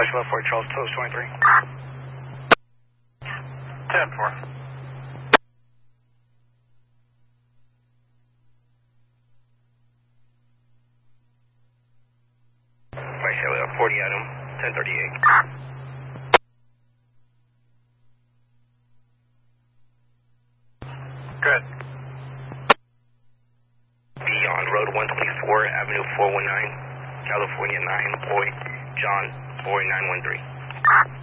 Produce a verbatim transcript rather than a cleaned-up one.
Special Left four, Charles, Toast twenty-three. ten four. Special forty Adam, ten thirty-eight. Good. Beyond Road one twenty-four, Avenue four one nine, California nine, Boy, John, Boy nine one three.